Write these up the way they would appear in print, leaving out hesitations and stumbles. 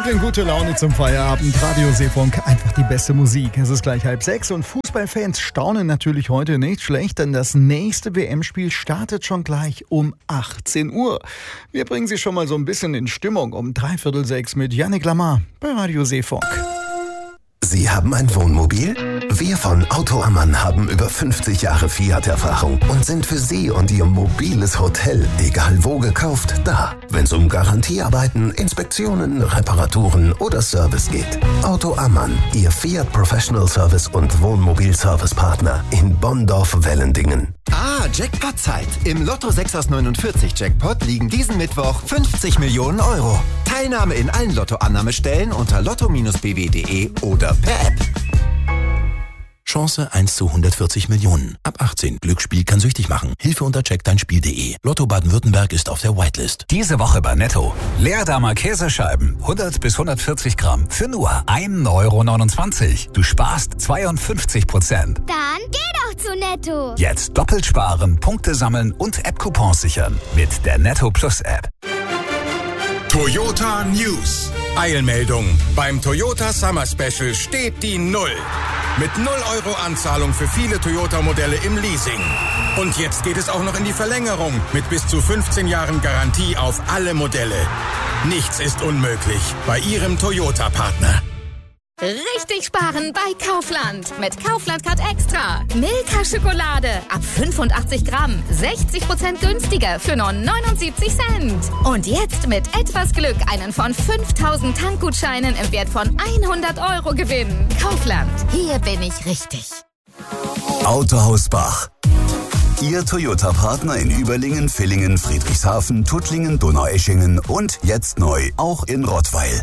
Gut in gute Laune zum Feierabend. Radio Seefunk, einfach die beste Musik. Es ist gleich 5:30 und Fußballfans staunen natürlich heute nicht schlecht, denn das nächste WM-Spiel startet schon gleich um 18 Uhr. Wir bringen Sie schon mal so ein bisschen in Stimmung um 5:45 mit Yannick Lamar bei Radio Seefunk. Sie haben ein Wohnmobil? Wir von Auto Ammann haben über 50 Jahre Fiat-Erfahrung und sind für Sie und Ihr mobiles Hotel, egal wo gekauft, da. Wenn es um Garantiearbeiten, Inspektionen, Reparaturen oder Service geht. Auto Ammann, Ihr Fiat Professional Service und Wohnmobil-Service-Partner in Bonndorf-Wellendingen. Jackpot-Zeit. Im Lotto 6 aus 49 Jackpot liegen diesen Mittwoch 50 Millionen Euro. Teilnahme in allen Lottoannahmestellen unter lotto-bw.de oder per App. Chance 1 zu 140 Millionen. Ab 18. Glücksspiel kann süchtig machen. Hilfe unter checkdeinspiel.de. Lotto Baden-Württemberg ist auf der Whitelist. Diese Woche bei Netto. Leerdammer Käsescheiben. 100 bis 140 Gramm. Für nur 1,29 €. Du sparst 52%. Dann geh doch zu Netto. Jetzt doppelt sparen, Punkte sammeln und App-Coupons sichern. Mit der Netto Plus App. Toyota News. Eilmeldung. Beim Toyota Summer Special steht die 0. Mit 0 € Anzahlung für viele Toyota-Modelle im Leasing. Und jetzt geht es auch noch in die Verlängerung mit bis zu 15 Jahren Garantie auf alle Modelle. Nichts ist unmöglich bei Ihrem Toyota-Partner. Richtig sparen bei Kaufland. Mit Kaufland Card Extra. Milka Schokolade ab 85 Gramm. 60% günstiger für nur 79 Cent. Und jetzt mit etwas Glück einen von 5000 Tankgutscheinen im Wert von 100 € gewinnen. Kaufland. Hier bin ich richtig. Autohaus Bach. Ihr Toyota-Partner in Überlingen, Villingen, Friedrichshafen, Tuttlingen, Donaueschingen und jetzt neu auch in Rottweil.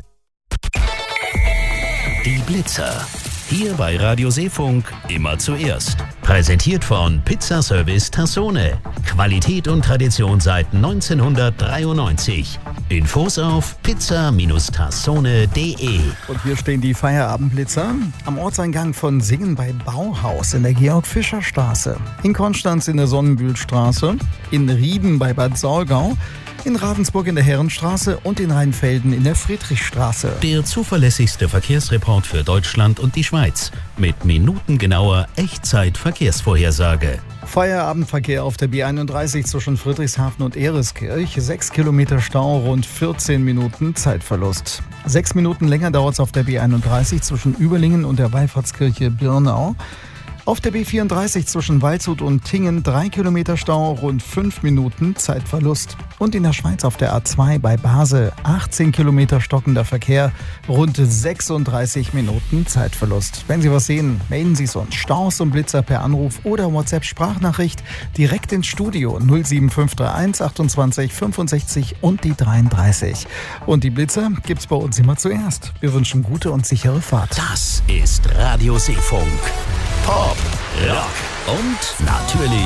Die Blitzer. Hier bei Radio Seefunk immer zuerst. Präsentiert von Pizzaservice Tassone. Qualität und Tradition seit 1993. Infos auf pizza-tassone.de. Und hier stehen die Feierabendblitzer am Ortseingang von Singen bei Bauhaus in der Georg-Fischer-Straße, in Konstanz in der Sonnenbühlstraße, in Rieden bei Bad Saulgau, in Ravensburg in der Herrenstraße und in Rheinfelden in der Friedrichstraße. Der zuverlässigste Verkehrsreport für Deutschland und die Schweiz mit minutengenauer Echtzeit-Verkehrsvorhersage. Feierabendverkehr auf der B31 zwischen Friedrichshafen und Ereskirch. 6 Kilometer Stau, rund 14 Minuten Zeitverlust. 6 Minuten länger dauert es auf der B31 zwischen Überlingen und der Wallfahrtskirche Birnau. Auf der B34 zwischen Waldshut und Tingen 3 Kilometer Stau, rund 5 Minuten Zeitverlust. Und in der Schweiz auf der A2 bei Basel 18 Kilometer stockender Verkehr, rund 36 Minuten Zeitverlust. Wenn Sie was sehen, melden Sie es uns. Staus und Blitzer per Anruf oder WhatsApp-Sprachnachricht direkt ins Studio 07531 28 65 und die 33. Und die Blitzer gibt's bei uns immer zuerst. Wir wünschen gute und sichere Fahrt. Das ist Radio Seefunk. Pop, Rock und natürlich